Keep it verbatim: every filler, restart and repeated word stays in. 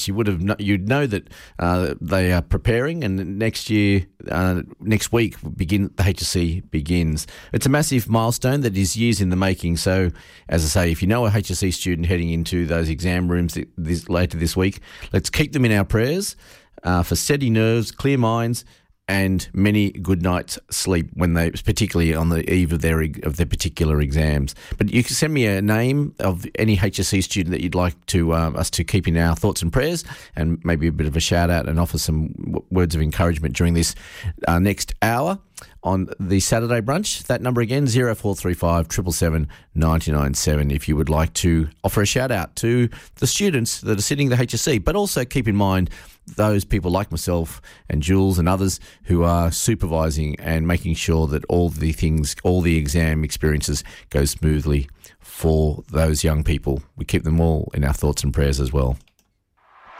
You would have, kn- you'd know that uh, they are preparing, and next year, uh, next week, begin the H S C begins. It's a massive milestone that is years in the making. So, as I say, if you know a H S C student heading into those exam rooms this, later this week, let's keep them in our prayers uh, for steady nerves, clear minds, and many good nights sleep when they, particularly on the eve of their of their particular exams. But you can send me a name of any H S C student that you'd like to um, us to keep in our thoughts and prayers, and maybe a bit of a shout out and offer some w- words of encouragement during this uh, next hour on the Saturday brunch. That number again, zero four three five seven seven seven nine nine seven, if you would like to offer a shout out to the students that are sitting the H S C. But also keep in mind those people like myself and Jules and others who are supervising and making sure that all the things, all the exam experiences go smoothly for those young people. We keep them all in our thoughts and prayers as well.